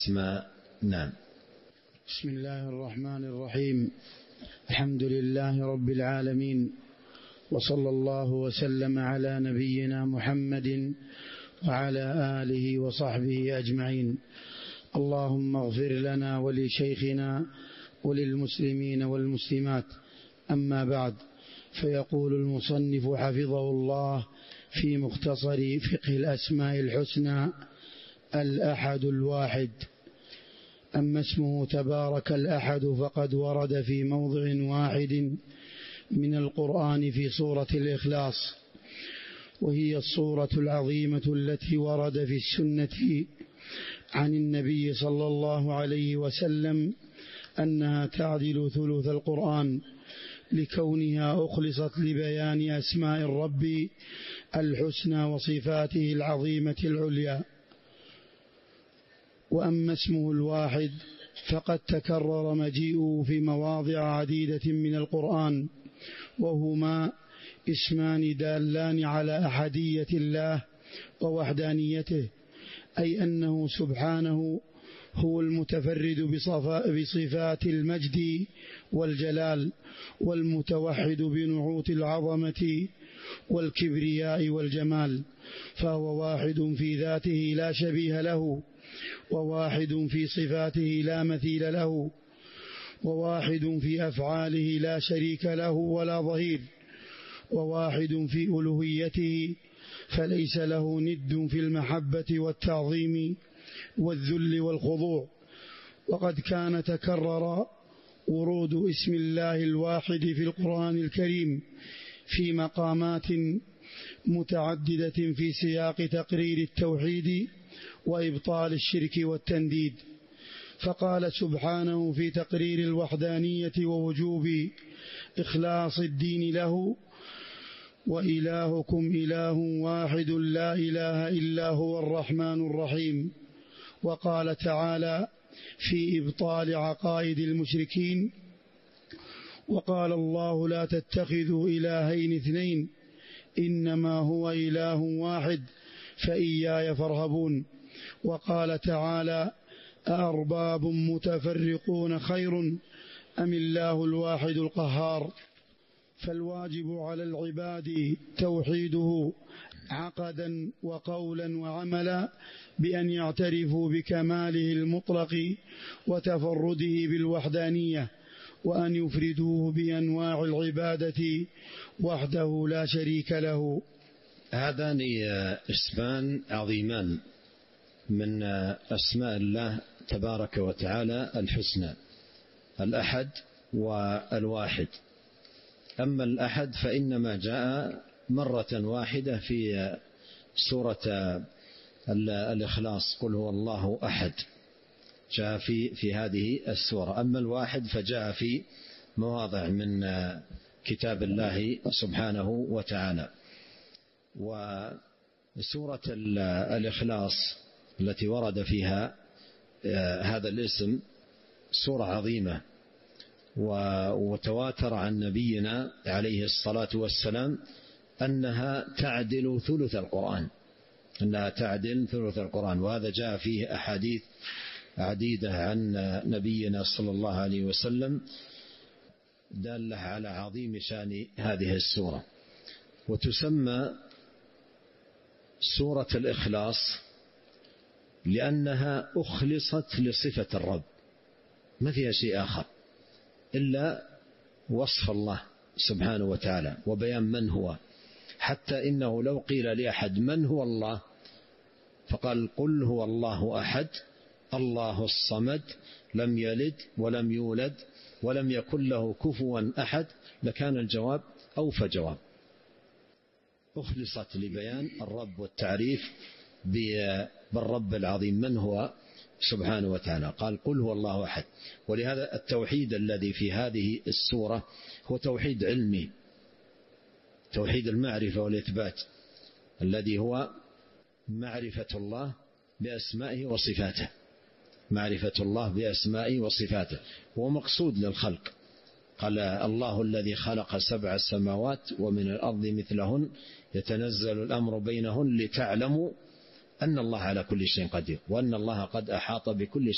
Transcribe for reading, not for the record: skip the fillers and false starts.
اسماء. نعم. بسم الله الرحمن الرحيم. الحمد لله رب العالمين، وصلى الله وسلم على نبينا محمد وعلى آله وصحبه أجمعين. اللهم اغفر لنا ولشيخنا وللمسلمين والمسلمات. أما بعد، فيقول المصنف حفظه الله في مختصر فقه الأسماء الحسنى: الأحد الواحد. أما اسمه تبارك الأحد فقد ورد في موضع واحد من القرآن في سورة الإخلاص، وهي السورة العظيمة التي ورد في السنة عن النبي صلى الله عليه وسلم أنها تعدل ثلث القرآن، لكونها أخلصت لبيان أسماء الرب الحسنى وصفاته العظيمة العليا. وأما اسمه الواحد فقد تكرر مجيئه في مواضع عديدة من القرآن، وهما اسمان دالان على أحدية الله ووحدانيته، أي أنه سبحانه هو المتفرد بصفات المجد والجلال، والمتوحد بنعوت العظمة والكبرياء والجمال، فهو واحد في ذاته لا شبيه له، وواحد في صفاته لا مثيل له، وواحد في أفعاله لا شريك له ولا ظهير، وواحد في ألوهيته فليس له ند في المحبة والتعظيم والذل والخضوع. وقد كان تكرر ورود اسم الله الواحد في القرآن الكريم في مقامات متعددة في سياق تقرير التوحيد وإبطال الشرك والتنديد. فقال سبحانه في تقرير الوحدانية ووجوب إخلاص الدين له: وإلهكم إله واحد لا إله إلا هو الرحمن الرحيم. وقال تعالى في إبطال عقائد المشركين: وقال الله لا تتخذوا إلهين اثنين إنما هو إله واحد فإياي فارهبون. وقال تعالى: أأرباب متفرقون خير أم الله الواحد القهار. فالواجب على العباد توحيده عقدا وقولا وعملا، بأن يعترفوا بكماله المطلق وتفرده بالوحدانية، وأن يفردوه بأنواع العبادة وحده لا شريك له. هذان اسمان عظيمان من أسماء الله تبارك وتعالى الحسنى: الأحد والواحد. أما الأحد فإنما جاء مرة واحدة في سورة الإخلاص: قل هو الله أحد، جاء في هذه السورة. أما الواحد فجاء في مواضع من كتاب الله سبحانه وتعالى. وسورة الإخلاص التي ورد فيها هذا الاسم سورة عظيمة، وتواتر عن نبينا عليه الصلاة والسلام أنها تعدل ثلث القرآن، أنها تعدل ثلث القرآن. وهذا جاء فيه أحاديث عديدة عن نبينا صلى الله عليه وسلم دالة على عظيم شان هذه السورة. وتسمى سورة الإخلاص لأنها أخلصت لصفة الرب، ما فيها شيء آخر إلا وصف الله سبحانه وتعالى وبيان من هو. حتى إنه لو قيل لأحد من هو الله فقال: قل هو الله أحد الله الصمد لم يلد ولم يولد ولم يكن له كفوا أحد، لكان الجواب أوفى جواب. أخلصت لبيان الرب والتعريف بالرب العظيم من هو سبحانه وتعالى. قال: قل هو الله أحد. ولهذا التوحيد الذي في هذه السورة هو توحيد علمي، توحيد المعرفة والإثبات، الذي هو معرفة الله بأسمائه وصفاته، معرفة الله بأسمائه وصفاته، هو مقصود للخلق. قال: الله الذي خلق 7 سماوات ومن الأرض مثلهن يتنزل الأمر بينهن لتعلموا أن الله على كل شيء قدير وأن الله قد أحاط بكل